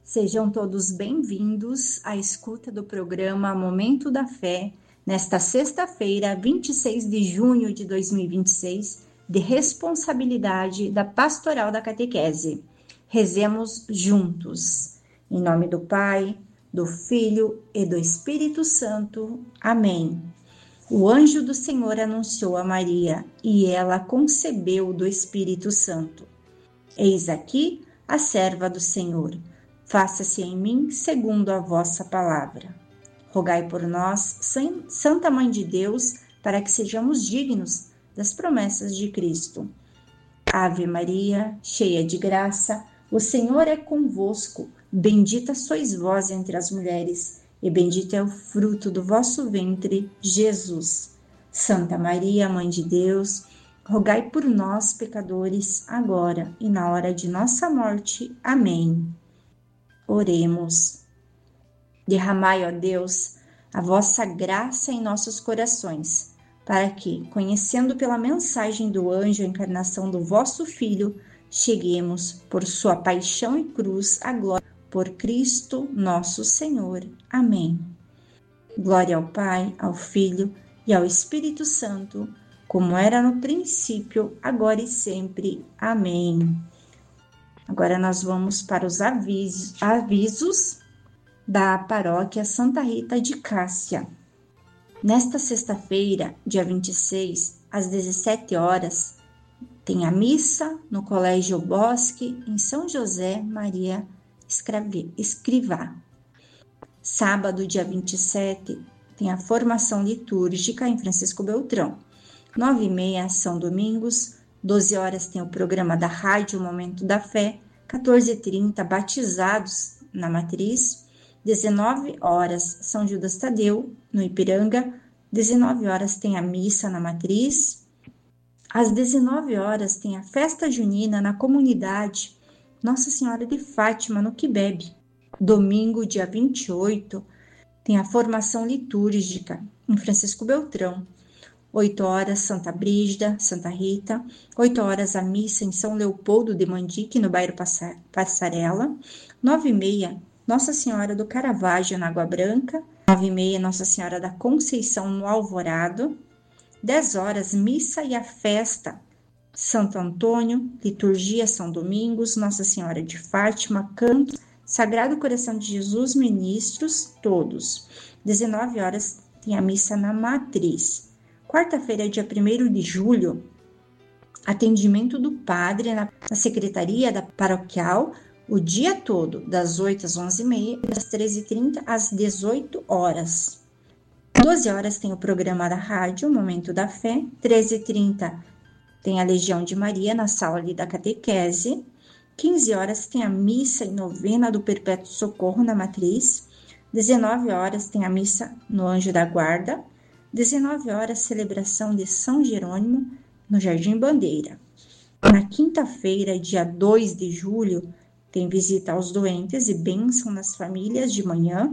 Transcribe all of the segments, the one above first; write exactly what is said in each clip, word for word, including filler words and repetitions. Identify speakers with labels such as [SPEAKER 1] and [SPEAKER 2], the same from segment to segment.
[SPEAKER 1] Sejam todos bem-vindos à escuta do programa Momento da Fé, nesta sexta-feira, vinte e seis de junho de dois mil e vinte e seis, de responsabilidade da Pastoral da Catequese. Rezemos juntos. Em nome do Pai, do Filho e do Espírito Santo. Amém. O anjo do Senhor anunciou a Maria, e ela concebeu do Espírito Santo. Eis aqui a serva do Senhor. Faça-se em mim segundo a vossa palavra. Rogai por nós, Santa Mãe de Deus, para que sejamos dignos das promessas de Cristo. Ave Maria, cheia de graça, o Senhor é convosco. Bendita sois vós entre as mulheres, e bendito é o fruto do vosso ventre, Jesus. Santa Maria, Mãe de Deus, rogai por nós, pecadores, agora e na hora de nossa morte. Amém. Oremos. Derramai, ó Deus, a vossa graça em nossos corações, para que, conhecendo pela mensagem do anjo a encarnação do vosso Filho, cheguemos, por sua paixão e cruz, à glória por Cristo nosso Senhor. Amém. Glória ao Pai, ao Filho e ao Espírito Santo, como era no princípio, agora e sempre. Amém. Agora nós vamos para os avisos, avisos da paróquia Santa Rita de Cássia. Nesta sexta-feira, dia vinte e seis, às dezessete horas, tem a missa no Colégio Bosque, em São José Maria Escrivá. Sábado, dia vinte e sete, tem a formação litúrgica em Francisco Beltrão. Nove e meia são domingos. doze horas tem o programa da Rádio Momento da Fé, quatorze e trinta batizados na Matriz, dezenove horas São Judas Tadeu, no Ipiranga, dezenove horas tem a missa na Matriz, às dezenove horas tem a festa junina na comunidade Nossa Senhora de Fátima, no Quibebe. Domingo, dia vinte e oito, tem a formação litúrgica em Francisco Beltrão. oito horas, Santa Brígida, Santa Rita. oito horas, a missa em São Leopoldo de Mandique, no bairro Passarela. nove e meia, Nossa Senhora do Caravaggio, na Água Branca. nove e meia, Nossa Senhora da Conceição, no Alvorado. dez horas, missa e a festa Santo Antônio, liturgia São Domingos, Nossa Senhora de Fátima, canto, Sagrado Coração de Jesus, ministros, todos. dezenove horas, tem a missa na Matriz. Quarta-feira, dia primeiro de julho, atendimento do padre na, na secretaria da paroquial, o dia todo, das oito às onze e meia, das treze e trinta às dezoito horas. doze horas tem o programa da rádio, Momento da Fé. treze e trinta tem a Legião de Maria na sala ali da catequese. quinze horas tem a missa e novena do Perpétuo Socorro na Matriz. dezenove horas tem a missa no Anjo da Guarda. dezenove horas, celebração de São Jerônimo, no Jardim Bandeira. Na quinta-feira, dia dois de julho, tem visita aos doentes e bênção nas famílias de manhã.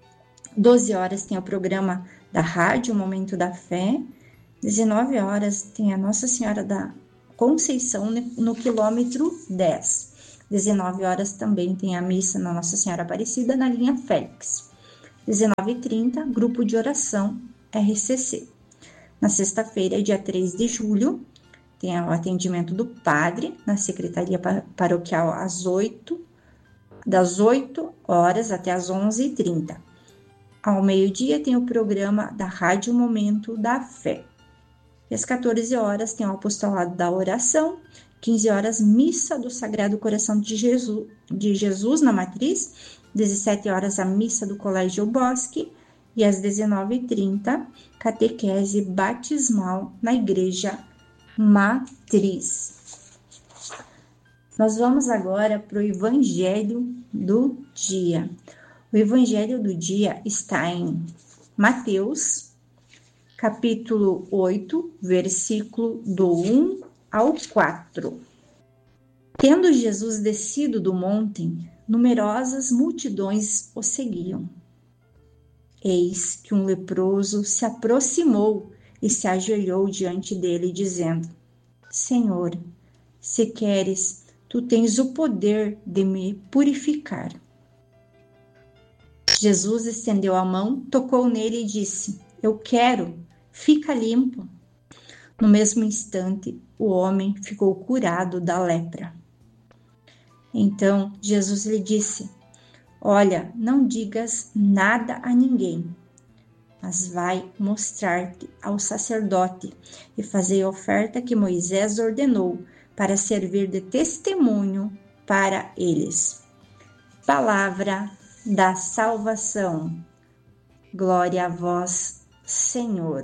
[SPEAKER 1] doze horas tem o programa da rádio, Momento da Fé. dezenove horas tem a Nossa Senhora da Conceição, no quilômetro dez. dezenove horas também tem a missa na Nossa Senhora Aparecida, na linha Félix. dezenove e trinta, grupo de oração R C C. Na sexta-feira, dia três de julho, tem o atendimento do padre na secretaria paroquial às oito, das oito horas até as onze e trinta. Ao meio-dia tem o programa da Rádio Momento da Fé. E às quatorze horas tem o apostolado da oração. quinze horas, missa do Sagrado Coração de Jesus, de Jesus na Matriz. dezessete horas, a missa do Colégio Bosque. E às dezenove e trinta, catequese batismal na Igreja Matriz. Nós vamos agora para o Evangelho do dia. O Evangelho do dia está em Mateus, capítulo oito, versículo do um ao quatro. Tendo Jesus descido do monte, numerosas multidões o seguiam. Eis que um leproso se aproximou e se ajoelhou diante dele, dizendo: Senhor, se queres, tu tens o poder de me purificar. Jesus estendeu a mão, tocou nele e disse: Eu quero, fica limpo. No mesmo instante, o homem ficou curado da lepra. Então Jesus lhe disse: Olha, não digas nada a ninguém, mas vai mostrar-te ao sacerdote e fazer a oferta que Moisés ordenou para servir de testemunho para eles. Palavra da salvação. Glória a vós, Senhor.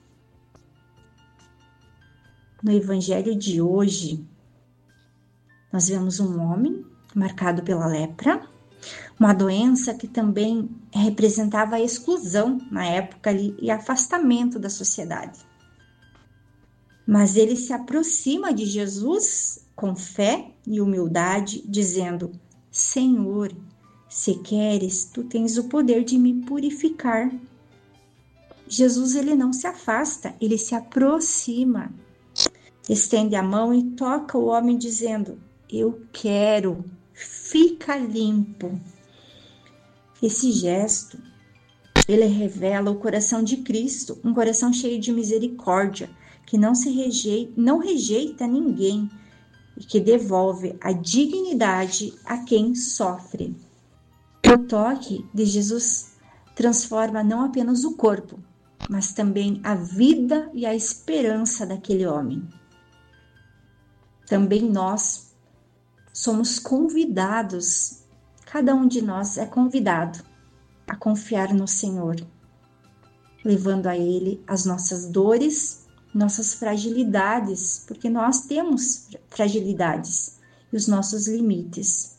[SPEAKER 1] No evangelho de hoje, nós vemos um homem marcado pela lepra, uma doença que também representava a exclusão na época ali, e afastamento da sociedade. Mas ele se aproxima de Jesus com fé e humildade, dizendo: Senhor, se queres, tu tens o poder de me purificar. Jesus, ele não se afasta, ele se aproxima, estende a mão e toca o homem dizendo: Eu quero, fica limpo. Esse gesto, ele revela o coração de Cristo, um coração cheio de misericórdia, que não se rejeita, não rejeita ninguém e que devolve a dignidade a quem sofre. O toque de Jesus transforma não apenas o corpo, mas também a vida e a esperança daquele homem. Também nós somos convidados, cada um de nós é convidado a confiar no Senhor, levando a Ele as nossas dores, nossas fragilidades, porque nós temos fragilidades e os nossos limites.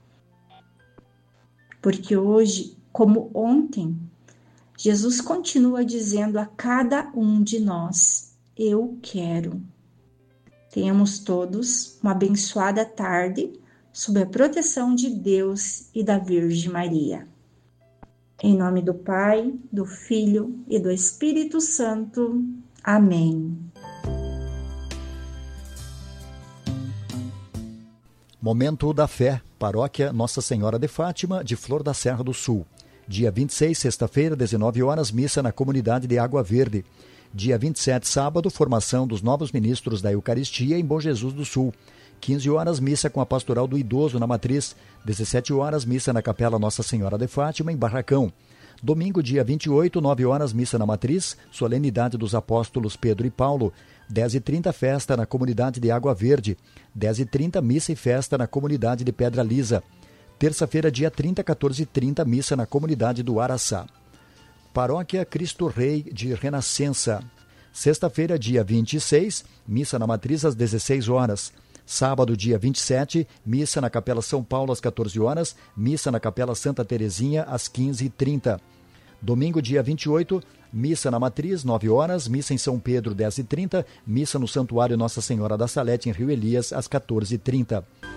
[SPEAKER 1] Porque hoje, como ontem, Jesus continua dizendo a cada um de nós: Eu quero. Tenhamos todos uma abençoada tarde sob a proteção de Deus e da Virgem Maria. Em nome do Pai, do Filho e do Espírito Santo. Amém.
[SPEAKER 2] Momento da Fé, Paróquia Nossa Senhora de Fátima, de Flor da Serra do Sul. Dia vinte e seis, sexta-feira, dezenove horas, missa na comunidade de Água Verde. Dia vinte e sete, sábado, formação dos novos ministros da Eucaristia em Bom Jesus do Sul. quinze horas, missa com a Pastoral do Idoso na Matriz. dezessete horas, missa na Capela Nossa Senhora de Fátima, em Barracão. Domingo, dia vinte e oito, nove horas, missa na Matriz, solenidade dos apóstolos Pedro e Paulo. dez e trinta, festa na comunidade de Água Verde. dez e trinta, missa e festa na comunidade de Pedra Lisa. Terça-feira, dia trinta, quatorze e trinta, missa na comunidade do Araçá. Paróquia Cristo Rei de Renascença. Sexta-feira, dia vinte e seis, missa na Matriz às dezesseis horas. Sábado, dia vinte e sete, missa na Capela São Paulo às quatorze horas, missa na Capela Santa Terezinha às quinze e trinta. Domingo, dia vinte e oito, missa na Matriz, nove horas, missa em São Pedro, dez e trinta, missa no Santuário Nossa Senhora da Salete, em Rio Elias, às quatorze e trinta.